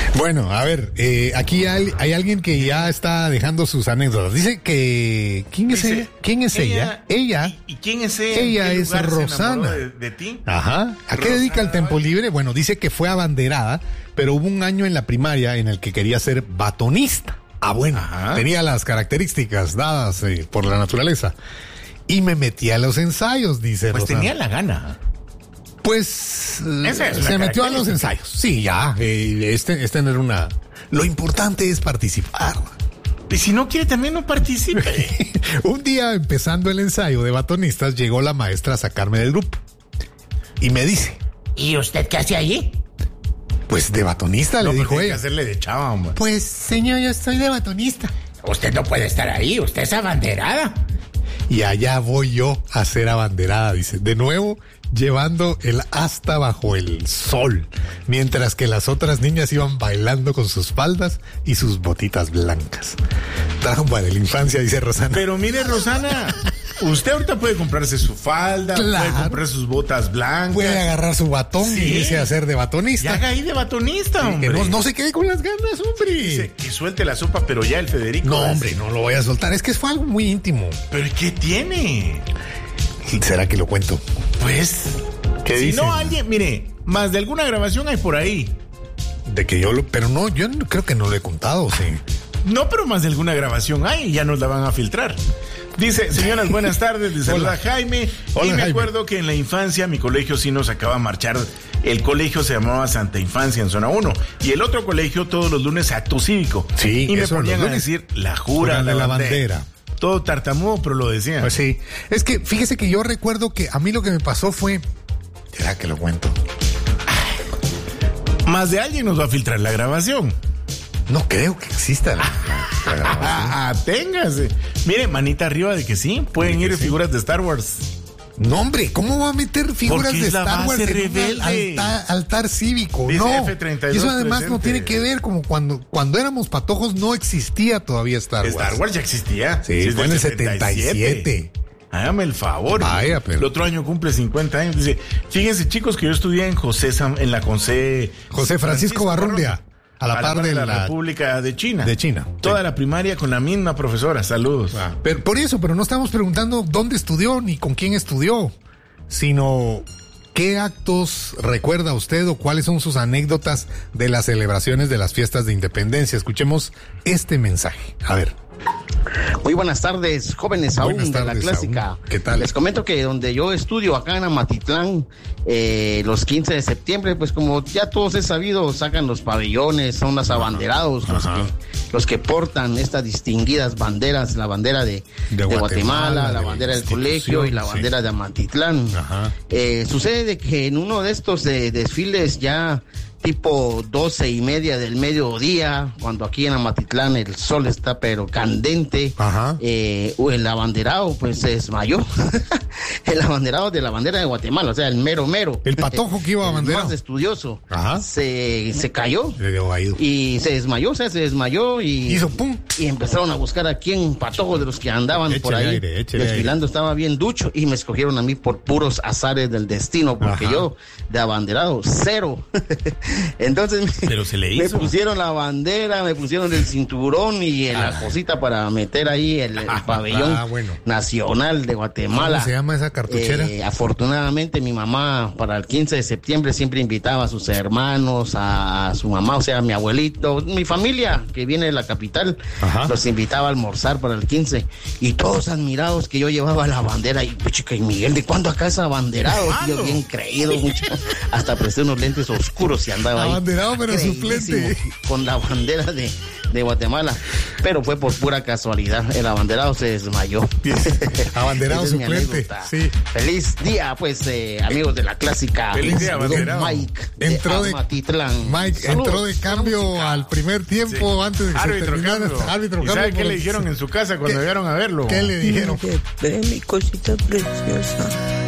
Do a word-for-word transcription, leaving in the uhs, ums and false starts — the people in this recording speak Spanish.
Bueno, a ver, eh, aquí hay, hay alguien que ya está dejando sus anécdotas. Dice que... ¿Quién es Dice, ella? ¿Quién es ella? Ella. ¿Y, y quién es ella? Ella ¿En qué es lugar se Rosana. enamoró De, de ti? Ajá. ¿A qué Rosana, dedica el tiempo ¿vale? libre? Bueno, dice que fue abanderada, pero hubo un año en la primaria en el que quería ser batonista. Ah, bueno, Ajá. tenía las características dadas eh, por la naturaleza. Y me metí a los ensayos, dice Pues Rosana. tenía la gana. Pues eh, Esa es se la metió a los característica. ensayos. Sí, ya. Eh, es, te- es tener una... Lo importante es participar. Y si no quiere, también no participe. Un día, empezando el ensayo de batonistas, llegó la maestra a sacarme del grupo. Y me dice, ¿Y usted qué hace allí? pues de batonista, No, le pues dijo tiene que ella. hacerle de chava, hombre. Pues, señor, yo estoy de batonista. Usted no puede estar ahí, usted es abanderada. Y allá voy yo a ser abanderada, dice. De nuevo, llevando el asta bajo el sol, mientras que las otras niñas iban bailando con sus faldas y sus botitas blancas. Trauma de la infancia, dice Rosana. Pero mire, Rosana, usted ahorita puede comprarse su falda, Claro. puede comprar sus botas blancas. Puede agarrar su batón Sí. y irse a ser de Y batonista. haga ahí de batonista, Que hombre. no, no se quede con las ganas, hombre. Dice que suelte la sopa, pero ya el Federico. No, es- hombre, no lo voy a soltar. Es que fue algo muy íntimo. ¿Pero qué tiene? ¿Será que lo cuento? Pues, ¿Qué si dicen? no alguien, mire, más de alguna grabación hay por ahí. De que yo lo... Pero no, yo no- creo que no lo he contado, sí. No, pero más de alguna grabación hay y ya nos la van a filtrar. Dice, señoras, buenas tardes, le saluda Hola. Jaime. Hola, y me Jaime. acuerdo que en la infancia mi colegio sí nos sacaba a marchar. El colegio se llamaba Santa Infancia en zona uno. Y el otro colegio todos los lunes acto cívico. Sí, y me eso, ponían los a lunes. decir la jura de la bandera. Todo tartamudo, pero lo decían. Pues sí. Es que fíjese que yo recuerdo que a mí lo que me pasó fue... ¿Será que lo cuento? Más de alguien nos va a filtrar la grabación. No creo que exista la, la- la grabación. Ah, téngase. Mire, manita arriba de que sí, pueden De que ir sí. figuras de Star Wars. No, hombre, ¿cómo va a meter figuras Porque de es la Star Wars base en un rebelde. altar, altar cívico? Dice No. F treinta y dos Y eso además no presente. tiene que ver como cuando, cuando éramos patojos no existía todavía Star Wars. Star Wars ya existía. Sí, es fue en del el setenta y siete. Hágame el favor. Vaya, pero- El otro año cumple cincuenta años. Dice, fíjense, chicos, que yo estudié en José Sam- en la José José Francisco Barrundia, a la par de la- República de China. de China, Toda sí. la primaria con la misma profesora. Saludos. Ah, pero por eso, pero no estamos preguntando dónde estudió ni con quién estudió, sino qué actos recuerda usted o cuáles son sus anécdotas de las celebraciones de las fiestas de independencia. Escuchemos este mensaje. A ver. Muy buenas tardes, jóvenes aún Buenas de la tardes, clásica. aún. ¿Qué tal? Les comento que donde yo estudio, acá en Amatitlán, eh, los quince de septiembre, pues como ya todos es sabido, sacan los pabellones, son los abanderados, los Ajá. que, los que portan estas distinguidas banderas, la bandera de, De de Guatemala, Guatemala, de la la bandera del institución, colegio y la sí. bandera de Amatitlán. Ajá. Eh, sucede de que en uno de estos eh, desfiles ya tipo doce y media del mediodía, cuando aquí en Amatitlán el sol está pero candente, Ajá. eh, el abanderado pues se desmayó. El abanderado de la bandera de Guatemala, o sea, el mero mero. El patojo que iba El abanderado. más estudioso. Ajá. Se, se cayó Le dio oído. y se desmayó, o sea, se desmayó y... Hizo pum. Y empezaron a buscar a quién, patojo de los que andaban por Échele ahí aire, échele desfilando, estaba bien ducho y me escogieron a mí por puros azares del destino, porque Ajá. yo de abanderado, cero. Entonces me, Pero se le me hizo. pusieron la bandera, me pusieron el cinturón y la cosita para meter ahí el, el pabellón Ah, bueno. nacional de Guatemala. ¿Cómo se llama esa cartuchera? Eh, afortunadamente mi mamá para el quince de septiembre siempre invitaba a sus hermanos, a, a su mamá, o sea, a mi abuelito, mi familia que viene de la capital, Ajá. los invitaba a almorzar para el quince y todos admirados que yo llevaba la bandera y chica y Miguel, ¿de cuándo acá es abanderado? Y yo bien creído, mucho, hasta presté unos lentes oscuros y andaba ahí. Abanderado, pero creidísimo, suplente. con la bandera de, de Guatemala, pero fue por pura casualidad, el abanderado se desmayó. Abanderado Esa es mi suplente, anécdota. sí. Feliz día, pues, eh, amigos de la clásica. Feliz día, Saludos, abanderado. Mike. Entró de, Amatitlán. Mike, Saludos. entró de cambio al primer tiempo antes de que se Árbitro terminara. cambio. Árbitro ¿Y cambio sabe qué por- le dijeron en su casa cuando ¿Qué? llegaron a verlo? ¿Qué le dijeron? Ve mi cosita preciosa.